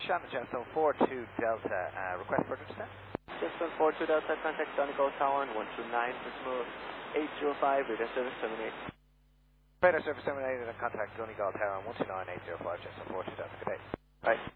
Shannon Jensen 42 Delta, request for descent. Jensen 42 Delta, contact Donegal Tower 129, decimal 805, radar service 78. Radar service 78 and contact Donegal Tower 129 805, Jensen 42 Delta. Good day. Right.